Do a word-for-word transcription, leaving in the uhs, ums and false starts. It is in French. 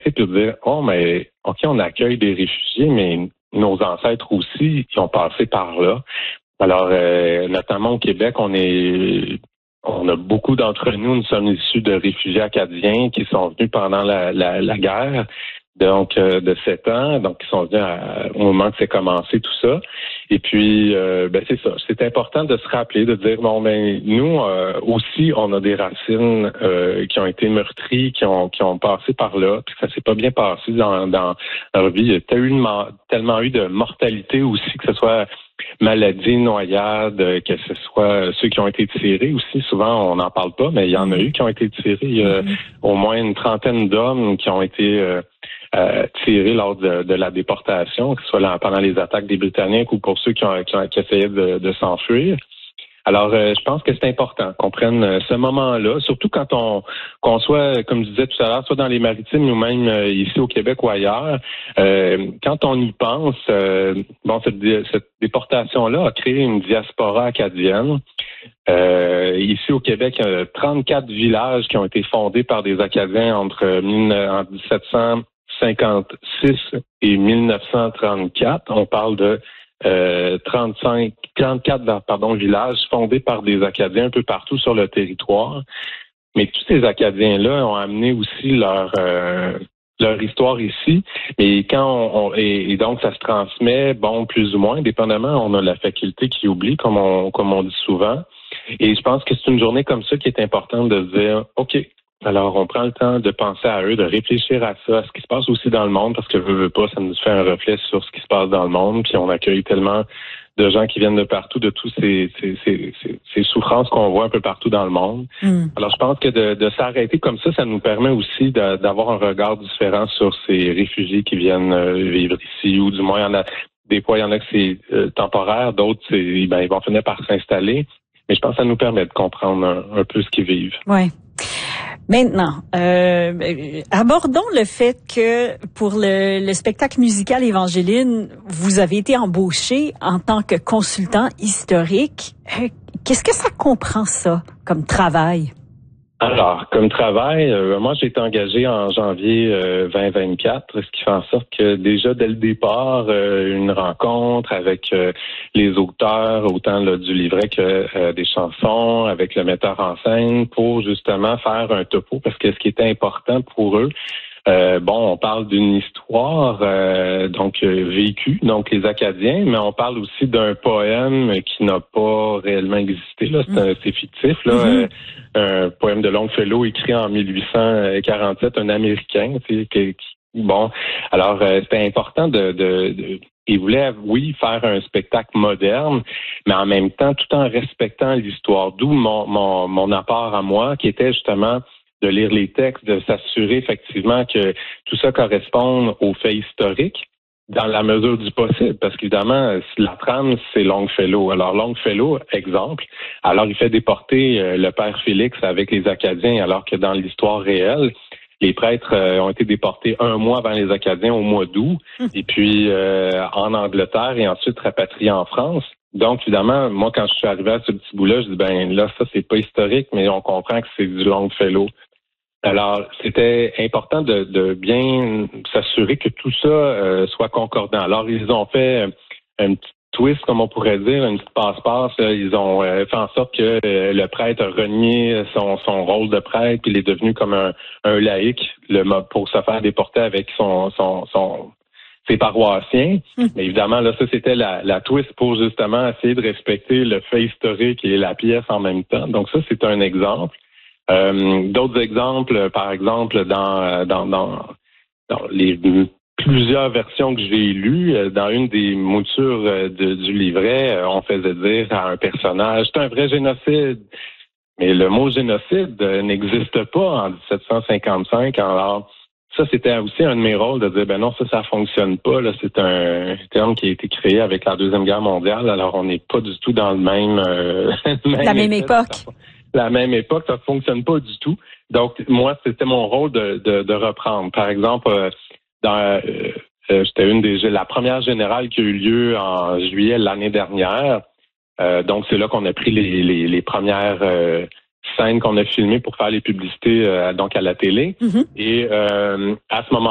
puis de dire, oh, mais OK, on accueille des réfugiés, mais nos ancêtres aussi, qui ont passé par là. Alors, euh, notamment au Québec, on est, on a beaucoup d'entre nous, nous sommes issus de réfugiés acadiens qui sont venus pendant la, la, la guerre, donc euh, de sept ans, donc qui sont venus à, au moment que c'est commencé tout ça. Et puis, euh, ben c'est ça. C'est important de se rappeler, de dire bon, ben nous euh, aussi, on a des racines euh, qui ont été meurtries, qui ont qui ont passé par là, puis ça s'est pas bien passé dans dans leur vie. Il y a tellement, tellement eu de mortalité aussi, que ce soit maladie, noyade, que ce soit ceux qui ont été tirés aussi. Souvent, on n'en parle pas, mais il y en a eu qui ont été tirés. Il y a mm-hmm. au moins une trentaine d'hommes qui ont été euh, euh, tirés lors de, de la déportation, que ce soit là, pendant les attaques des Britanniques ou pour ceux qui, ont, qui, ont, qui essayaient de, de s'enfuir. Alors, euh, je pense que c'est important qu'on prenne ce moment-là, surtout quand on qu'on soit, comme je disais tout à l'heure, soit dans les maritimes ou même euh, ici au Québec ou ailleurs. Euh, quand on y pense, euh, bon, cette, cette déportation-là a créé une diaspora acadienne. Euh, ici au Québec, il y a trente-quatre villages qui ont été fondés par des Acadiens entre en dix-sept cent cinquante-six et mille neuf cent trente-quatre. On parle de Euh, trente-cinq, trente-quatre pardon, villages fondés par des Acadiens un peu partout sur le territoire. Mais tous ces Acadiens-là ont amené aussi leur euh, leur histoire ici. Et quand on, on et, et donc ça se transmet, bon, plus ou moins, dépendamment, on a la faculté qui oublie, comme on comme on dit souvent. Et je pense que c'est une journée comme ça qui est importante de se dire, OK, alors on prend le temps de penser à eux, de réfléchir à ça, à ce qui se passe aussi dans le monde, parce que veux, veux pas, ça nous fait un reflet sur ce qui se passe dans le monde, puis on accueille tellement de gens qui viennent de partout, de tous ces, ces, ces, ces, ces souffrances qu'on voit un peu partout dans le monde. Mm. Alors je pense que de, de s'arrêter comme ça, ça nous permet aussi de, d'avoir un regard différent sur ces réfugiés qui viennent vivre ici, ou du moins il y en a des fois il y en a que c'est euh, temporaire, d'autres c'est ben ils vont finir par s'installer. Mais je pense que ça nous permet de comprendre un, un peu ce qu'ils vivent. Ouais. Maintenant, euh, abordons le fait que pour le, le spectacle musical Évangeline, vous avez été embauché en tant que consultant historique. Euh, qu'est-ce que ça comprend, ça, comme travail? Alors, comme travail, euh, moi, j'ai été engagé en janvier euh, vingt vingt-quatre, ce qui fait en sorte que déjà, dès le départ, euh, une rencontre avec euh, les auteurs, autant là, du livret que euh, des chansons, avec le metteur en scène, pour justement faire un topo, parce que ce qui était important pour eux, Euh, bon, on parle d'une histoire euh, donc euh, vécue, donc les Acadiens, mais on parle aussi d'un poème qui n'a pas réellement existé. Là, c'est, un, c'est fictif. Là, mm-hmm. euh, un poème de Longfellow écrit en mille huit cent quarante-sept, un Américain. Tu sais, qui, qui, bon, alors euh, c'était important de, de, de il voulait, oui, faire un spectacle moderne, mais en même temps, tout en respectant l'histoire. D'où mon, mon, mon apport à moi, qui était justement de lire les textes, de s'assurer effectivement que tout ça corresponde aux faits historiques dans la mesure du possible. Parce qu'évidemment, la trame, c'est Longfellow. Alors, Longfellow, exemple, alors il fait déporter euh, le père Félix avec les Acadiens, alors que dans l'histoire réelle, les prêtres euh, ont été déportés un mois avant les Acadiens, au mois d'août, mmh. et puis euh, en Angleterre et ensuite rapatriés en France. Donc, évidemment, moi, quand je suis arrivé à ce petit bout-là, je dis, ben là, ça, c'est pas historique, mais on comprend que c'est du Longfellow. Alors, c'était important de, de bien s'assurer que tout ça euh, soit concordant. Alors, ils ont fait un petit twist, comme on pourrait dire, une petite passe-passe. Ils ont euh, fait en sorte que euh, le prêtre a renié son, son rôle de prêtre, puis il est devenu comme un, un laïc le, pour se faire déporter avec son, son, son ses paroissiens. Mmh. Mais évidemment, là, ça, c'était la, la twist pour justement essayer de respecter le fait historique et la pièce en même temps. Donc ça, c'est un exemple. Euh, d'autres exemples, par exemple, dans, dans, dans, dans les plusieurs versions que j'ai lues, dans une des moutures de, du livret, on faisait dire à un personnage, c'est un vrai génocide. Mais le mot génocide n'existe pas en dix-sept cent cinquante-cinq. Alors, ça, c'était aussi un de mes rôles de dire, ben non, ça, ça fonctionne pas. Là, c'est un terme qui a été créé avec la Deuxième Guerre mondiale. Alors, on n'est pas du tout dans le même... Euh, même la même époque. La même époque, ça fonctionne pas du tout. Donc, moi, c'était mon rôle de, de, de reprendre. Par exemple, euh, dans, euh, euh, j'étais une des la première générale qui a eu lieu en juillet l'année dernière. Euh, donc, c'est là qu'on a pris les, les, les premières euh, scènes qu'on a filmées pour faire les publicités euh, donc à la télé. Mm-hmm. Et euh, à ce moment